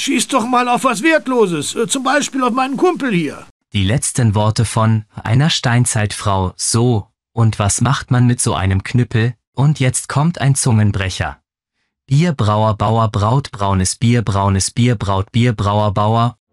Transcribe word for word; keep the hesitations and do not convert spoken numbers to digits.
Schieß doch mal auf was Wertloses, zum Beispiel auf meinen Kumpel hier. Die letzten Worte von einer Steinzeitfrau, so, und was macht man mit so einem Knüppel? Und jetzt kommt ein Zungenbrecher. Bier, Brauer, Bauer, Braut, braunes Bier, braunes Bier, Braut, Bier, Brauer, Bauer,